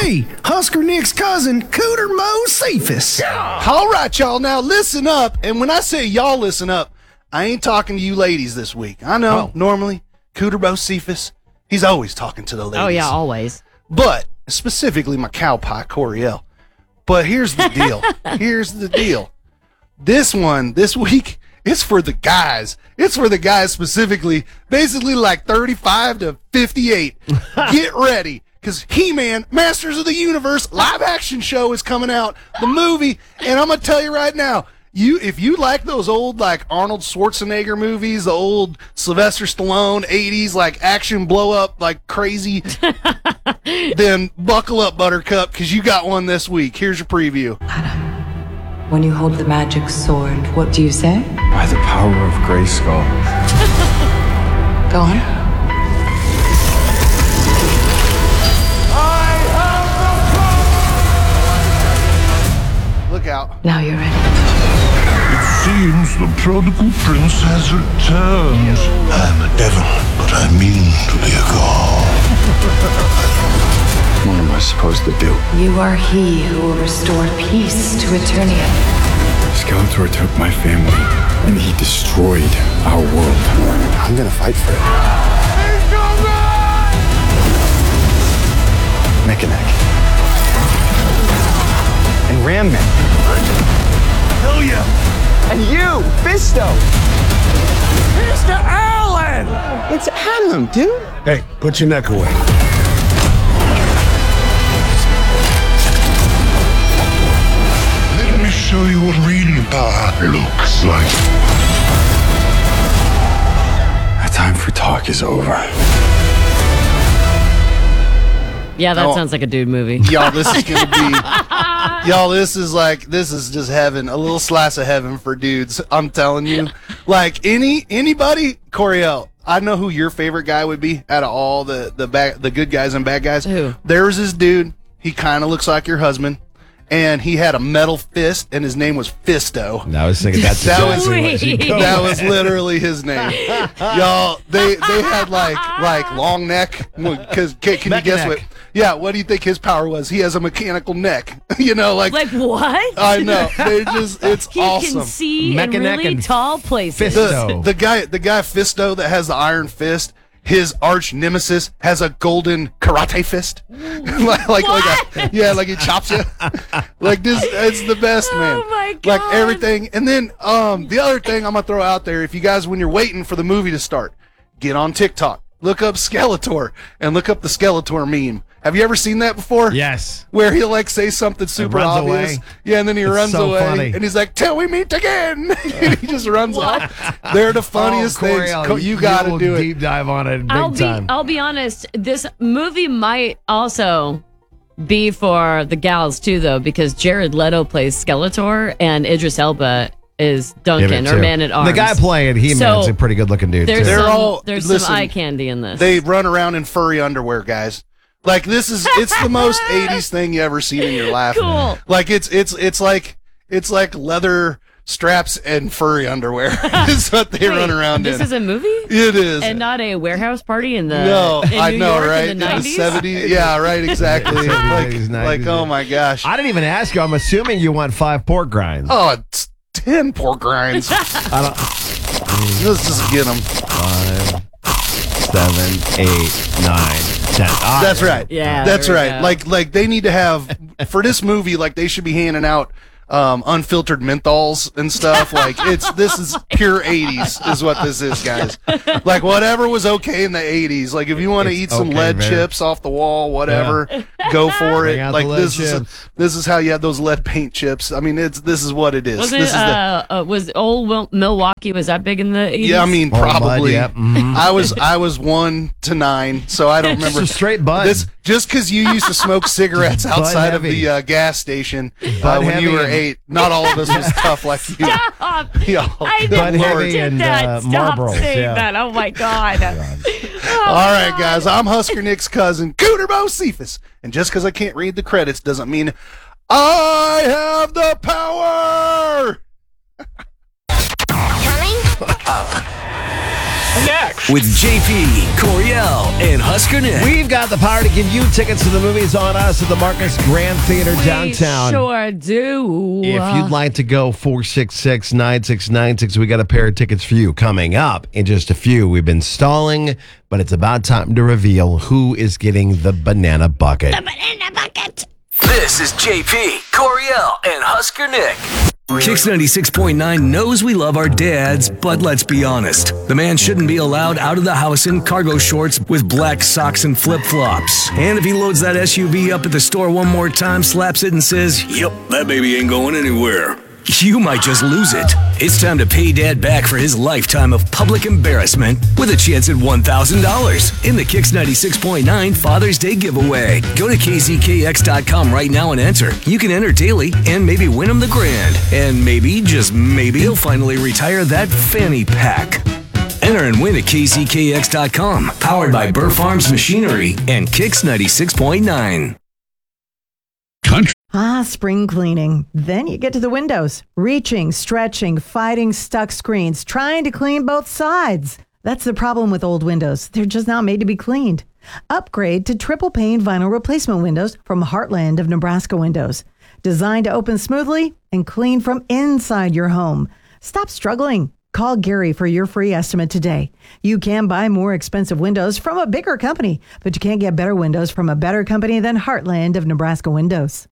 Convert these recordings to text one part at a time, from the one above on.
me, Husker Nick's cousin, Cooter Mo Cephas. All right, y'all, now listen up. And when I say y'all listen up, I ain't talking to you ladies this week. I know, normally, Cooter Mo Cephas, he's always talking to the ladies. Oh, yeah, always. But specifically my cow pie, Coriel. But here's the deal. This week, it's for the guys. It's for the guys specifically, basically like 35 to 58. Get ready, because He-Man, Masters of the Universe, live action show is coming out, the movie, and I'm going to tell you right now, if you like those old like Arnold Schwarzenegger movies, the old Sylvester Stallone 80s like action blow up like crazy, then buckle up, Buttercup, because you got one this week. Here's your preview. Adam, when you hold the magic sword, what do you say? By the power of Grayskull. Go on. Look out. Now you're ready. Seems the prodigal prince has returned. I'm a devil, but I mean to be a god. What am I supposed to do? You are he who will restore peace to Eternia. Skeletor took my family, and he destroyed our world. I'm gonna fight for it. Mechanic. And Ram Man. Hell yeah! And you, Fisto! Mr. Allen! It's Adam, dude! Hey, put your neck away. Let me show you what real power looks like. Our time for talk is over. Yeah, that sounds like a dude movie. Y'all, this is going to be... Y'all, this is just heaven. A little slice of heaven for dudes. I'm telling you. Like, anybody... Coriel, I know who your favorite guy would be out of all the good guys and bad guys. Who? There's this dude. He kind of looks like your husband. And he had a metal fist, and his name was Fisto. I was thinking that was literally his name. Y'all, they had like long neck. Because can you guess what? Yeah, what do you think his power was? He has a mechanical neck. You know, like what? I know. It's he awesome. He can see in really tall places. The guy Fisto that has the iron fist. His arch nemesis has a golden karate fist. like he chops you. Like this, it's the best, man. Oh my God. Like everything. And then the other thing I'm gonna throw out there, if you guys, when you're waiting for the movie to start, get on TikTok, look up Skeletor, and look up the Skeletor meme. Have you ever seen that before? Yes. Where he'll like say something super obvious. Away. Yeah, and then he runs so away. Funny. And he's like, "Till we meet again." And he just runs off. They're the funniest things. You gotta do it. Deep dive on it big time. I'll be honest, this movie might also be for the gals too, though, because Jared Leto plays Skeletor and Idris Elba is Duncan, or Man at Arms. The guy playing He-Man's a pretty good looking dude. There's too. some eye candy in this. They run around in furry underwear, guys. Like it's the most 80s thing you ever seen in your life. Cool. Like it's like leather straps and furry underwear. Is what they run around in. This is a movie? It is. And not a warehouse party in the New York right? In the 70s? Yeah, right, exactly. like oh my gosh. I didn't even ask you. I'm assuming you want 5 pork grinds. Oh, it's 10 pork grinds. Let's just get them. 5, 7, 8, 9, 10. That's right. Yeah, that's right. Like they need to have for this movie. Like they should be handing out unfiltered menthols and stuff. Like this is pure 80s is what this is, guys. Like whatever was okay in the 80s. Like if you want to eat some lead chips off the wall, whatever, go for it. Like this is how you had those lead paint chips. I mean, this is what it is. Was old Milwaukee, was that big in the 80s? Yeah, I mean probably. Mud, yeah. I was 1 to 9, so I don't remember. Just a straight bud. Just because you used to smoke cigarettes outside of the gas station when you were 8. Not all of us was tough like you. Stop! I Bud didn't Heavy and that. Stop Marlboros. saying Yeah. that. Oh my God. All right, guys. I'm Husker Nick's cousin, Cooter Mo Cephas. And just because I can't read the credits doesn't mean I have the power. Coming up. Next. With JP, Coriel, and Husker Nick. We've got the power to give you tickets to the movies on us at the Marcus Grand Theater downtown. Sure do. If you'd like to go 466-9696, we got a pair of tickets for you coming up in just a few. We've been stalling, but it's about time to reveal who is getting the banana bucket. The banana bucket. This is JP, Coriel, and Husker Nick. Kicks 96.9 knows we love our dads, but let's be honest. The man shouldn't be allowed out of the house in cargo shorts with black socks and flip-flops. And if he loads that SUV up at the store one more time, slaps it and says, "Yep, that baby ain't going anywhere," you might just lose it. It's time to pay Dad back for his lifetime of public embarrassment with a chance at $1,000 in the Kicks 96.9 Father's Day giveaway. Go to kzkx.com right now and enter. You can enter daily and maybe win him the grand. And maybe, just maybe, he'll finally retire that fanny pack. Enter and win at kzkx.com. Powered by Burr Farms Machinery and Kicks 96.9. Spring cleaning. Then you get to the windows. Reaching, stretching, fighting stuck screens, trying to clean both sides. That's the problem with old windows. They're just not made to be cleaned. Upgrade to triple pane vinyl replacement windows from Heartland of Nebraska Windows. Designed to open smoothly and clean from inside your home. Stop struggling. Call Gary for your free estimate today. You can buy more expensive windows from a bigger company, but you can't get better windows from a better company than Heartland of Nebraska Windows.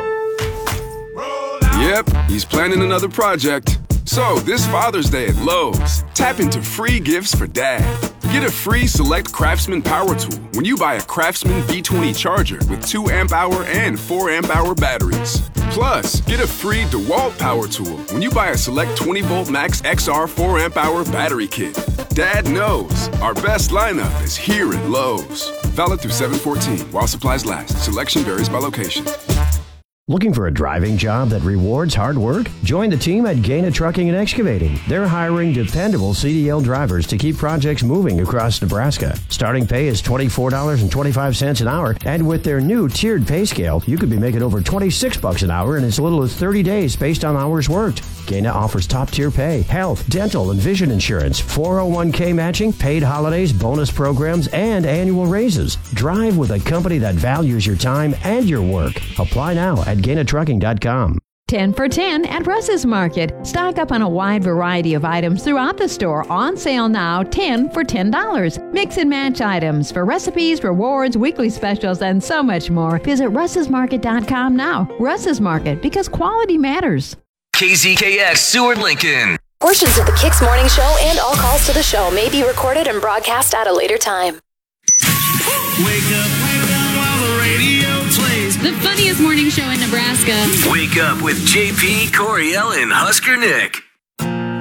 Yep, he's planning another project. So, this Father's Day at Lowe's, tap into free gifts for Dad. Get a free Select Craftsman power tool when you buy a Craftsman V20 charger with 2 amp-hour and 4 amp-hour batteries. Plus, get a free DeWalt power tool when you buy a Select 20-volt Max XR 4 amp-hour battery kit. Dad knows our best lineup is here at Lowe's. Valid through 7/14 while supplies last. Selection varies by location. Looking for a driving job that rewards hard work? Join the team at Gaina Trucking and Excavating. They're hiring dependable CDL drivers to keep projects moving across Nebraska. Starting pay is $24.25 an hour, and with their new tiered pay scale, you could be making over $26 an hour in as little as 30 days based on hours worked. Gaina offers top-tier pay, health, dental, and vision insurance, 401k matching, paid holidays, bonus programs, and annual raises. Drive with a company that values your time and your work. Apply now at GainaTrucking.com. 10 for 10 at Russ's Market. Stock up on a wide variety of items throughout the store. On sale now, 10 for $10. Mix and match items for recipes, rewards, weekly specials, and so much more. Visit russesmarket.com now. Russ's Market, because quality matters. KZKX Seward Lincoln. Portions of the Kicks Morning Show and all calls to the show may be recorded and broadcast at a later time. Wake up while the radio plays. The funniest morning show in Nebraska. Wake up with JP, Coriel, and Husker Nick.